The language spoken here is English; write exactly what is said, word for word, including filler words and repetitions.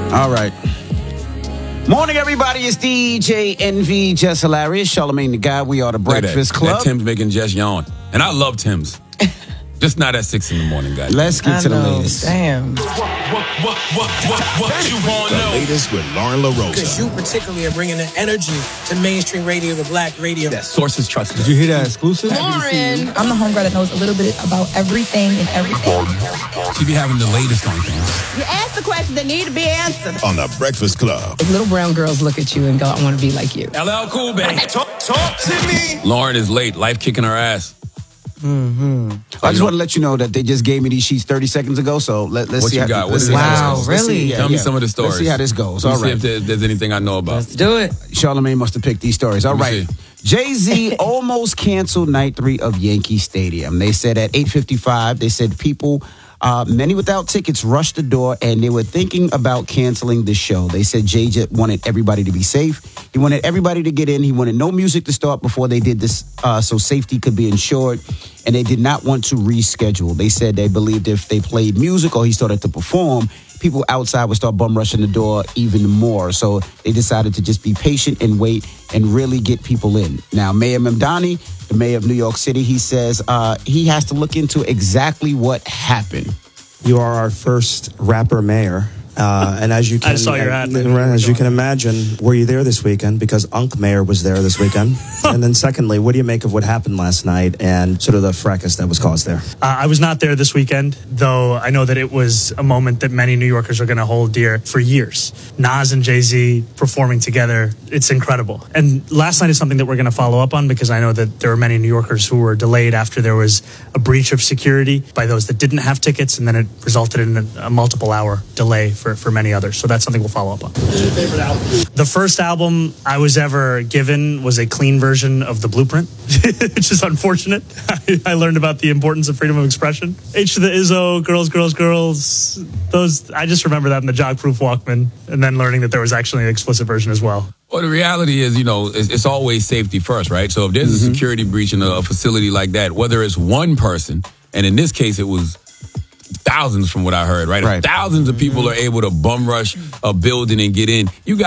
All right. Morning, everybody. It's D J N V, Just Hilarious, Charlamagne the Guy. We are the Breakfast that. Club. That Tim's making Jess yawn. And I love Tim's. Just not at six in the morning, guys. Let's get I to the know. latest. Damn. What, what, what, what, what, what you want to know? Latest with Lauren LaRosa. Because you particularly are bringing the energy to mainstream radio, to black radio. Sources trusted. Did you hear that exclusive? Lauren. I'm the homegirl that knows a little bit about everything and everything. She be having the latest on things. You ask the questions that need to be answered. On the Breakfast Club. If little brown girls look at you and go, I want to be like you. L L Cool, baby. Talk, talk to me. Lauren is late. Life kicking her ass. Mm-hmm. I just want to let you know that they just gave me these sheets thirty seconds ago. So let, let's What see you how, got? What let's is see it? how Wow, this goes. Let's see, really? yeah, Tell me yeah. some of the stories. Let's see how this goes. Let me All see right. if there, there's anything I know about. Let's do it. Charlamagne must have picked these stories. All Let me right. see. Jay-Z almost canceled night three of Yankee Stadium. They said at eight fifty-five, they said people, uh, many without tickets, rushed the door and they were thinking about canceling the show. They said Jay just wanted everybody to be safe. He wanted everybody to get in. He wanted no music to start before they did this uh, so safety could be ensured. And they did not want to reschedule. They said they believed if they played music or he started to perform, people outside would start bum rushing the door even more. So they decided to just be patient and wait and really get people in. Now, Mayor Mamdani, the mayor of New York City, he says uh, he has to look into exactly what happened. You are our first rapper mayor. Uh, and as you can, I saw your ad. as you can imagine, were you there this weekend? Because Unc Mayor was there this weekend. And then secondly, what do you make of what happened last night and sort of the fracas that was caused there? Uh, I was not there this weekend, though I know that it was a moment that many New Yorkers are going to hold dear for years. Nas and Jay-Z performing together, it's incredible. And last night is something that we're going to follow up on because I know that there were many New Yorkers who were delayed after there was a breach of security by those that didn't have tickets, and then it resulted in a, a multiple hour delay for, for many others. So that's something we'll follow up on. What's your favorite album? The first album I was ever given was a clean version of The Blueprint, which is unfortunate. I, I learned about the importance of freedom of expression. H to the Izzo, Girls, Girls, Girls. Those, I just remember that in the Jog-Proof Walkman, and then learning that there was actually an explicit version as well. Well, the reality is, you know, it's, it's always safety first, right? So if there's Mm-hmm. a security breach in a, a facility like that, whether it's one person, and in this case it was thousands from what I heard, right? Right. If thousands of people are able to bum rush a building and get in, you got